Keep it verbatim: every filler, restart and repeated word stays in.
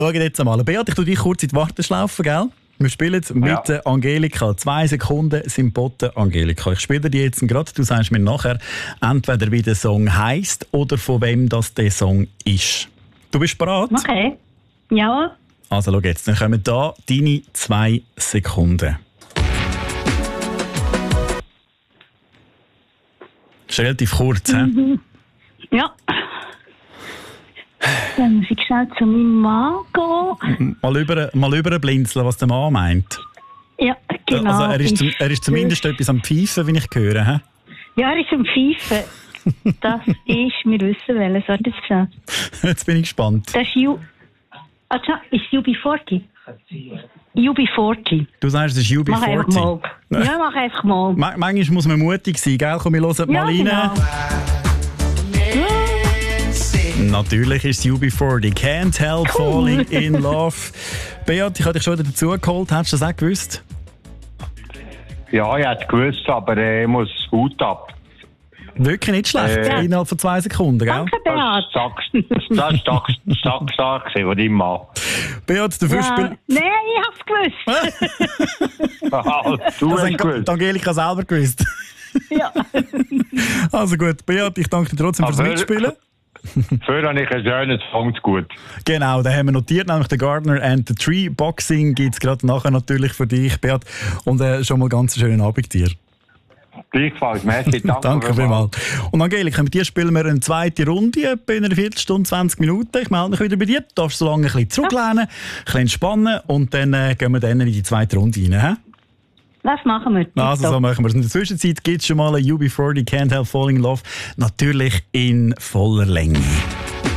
Schau jetzt einmal. Beat, ich tue dich kurz in die Warteschlaufe, gell? Wir spielen mit ja. Angelika. Zwei Sekunden sind geboten, Angelika. Ich spiele dir jetzt gerade. Du sagst mir nachher entweder, wie der Song heisst oder von wem das der Song ist. Du bist bereit? Okay. Ja. Also schau jetzt, dann kommen da deine zwei Sekunden. Das ist relativ kurz, hä? Mhm. Ja. Dann muss ich schnell zu meinem Mann gehen. Mal über, mal über blinzeln, was der Mann meint. Ja, genau. Also er ist, zum, er ist zumindest etwas am Pfeifen, wie ich höre. He? Ja, er ist am Pfeifen. Das ist, wir wissen welches. Hat das gesagt? Jetzt bin ich gespannt. Das ist U... Also, ist U B vierzig? U B vierzig. Du sagst, es ist U B vierzig? Mach einfach mal. Ja, mach einfach mal. Ma- manchmal muss man mutig sein, gell? Komm, wir hören ja, mal rein. Genau. Natürlich ist es U B vierzig. Can't help Cool. falling in love. Beat, ich habe dich schon wieder dazugeholt. Hättest du das auch gewusst? Ja, ich hätte es gewusst, aber äh, ich muss Hut ab. Wirklich nicht schlecht. Äh, Innerhalb von zwei Sekunden, gell? Danke, Das Beat. war stark, stark, stark, stark von deinem Mann. Beat, dafür Ja. spiel... Nein, ich hab's gewusst. Aha, du Das hast haben gewusst. die Angelika selber gewusst. Ja. Also gut, Beat, ich danke dir trotzdem fürs Aber- Mitspielen. Für habe ich ein schönes Song zu gut. Genau, da haben wir notiert, nämlich den Gardner and the Tree. Boxing gibt es gerade nachher natürlich für dich, Beat. Und äh, schon mal ganz einen schönen Abend dir. Gleichfalls, merci, danke. Danke vielmals. Und Angelika, mit dir spielen wir eine zweite Runde, etwa in einer Viertelstunde, zwanzig Minuten. Ich melde mich wieder bei dir. Du darfst so lange ein bisschen zurücklehnen, ein bisschen entspannen und dann äh, gehen wir dann in die zweite Runde rein. He? Was machen wir? Also so machen wir es. In der Zwischenzeit gibt es schon mal ein U B vierzig Can't Help Falling in Love. Natürlich in voller Länge.